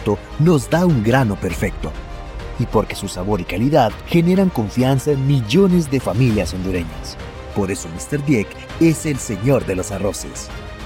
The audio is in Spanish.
Alimento nos da un grano perfecto. Y porque su sabor y calidad generan confianza en millones de familias hondureñas. Por eso Mr. Dieck es el señor de los arroces.